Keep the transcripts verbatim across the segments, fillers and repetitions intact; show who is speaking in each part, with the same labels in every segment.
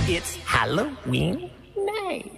Speaker 1: It's Halloween night.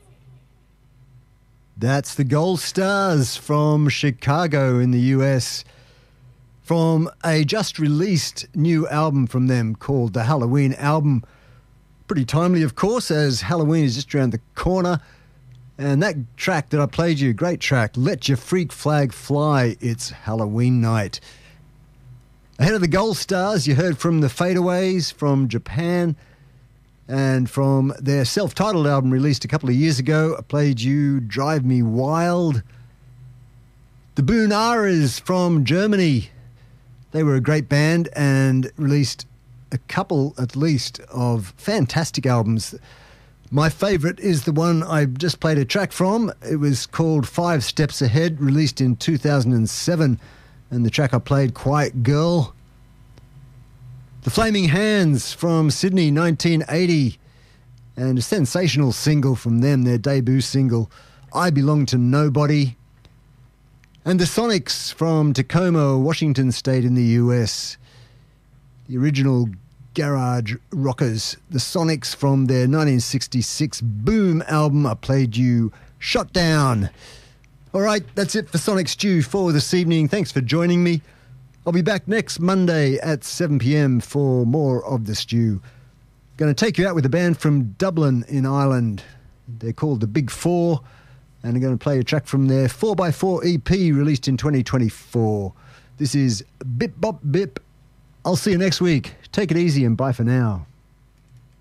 Speaker 2: That's the Gold Stars from Chicago in the U S, from a just-released new album from them called the Halloween Album. Pretty timely, of course, as Halloween is just around the corner. And that track that I played you, great track, Let Your Freak Flag Fly, It's Halloween Night. Ahead of the Gold Stars, you heard from the Fadeaways from Japan, and from their self-titled album released a couple of years ago, I played you Drive Me Wild. The Boonaras from Germany. They were a great band and released a couple, at least, of fantastic albums. My favourite is the one I just played a track from. It was called Five Steps Ahead, released in two thousand seven. And the track I played, Quiet Girl. The Flaming Hands from Sydney, nineteen eighty, and a sensational single from them, their debut single, I Belong to Nobody. And the Sonics from Tacoma, Washington State in the U S, the original garage rockers. The Sonics from their nineteen sixty-six Boom album, I played you Shot Down. All right, that's it for Sonic Stew for this evening. Thanks for joining me. I'll be back next Monday at seven p.m. for more of the stew. Going to take you out with a band from Dublin in Ireland. They're called the Big Four, and I'm going to play a track from their four by four E P released in twenty twenty-four. This is Bip Bop Bip. I'll see you next week. Take it easy and bye for now.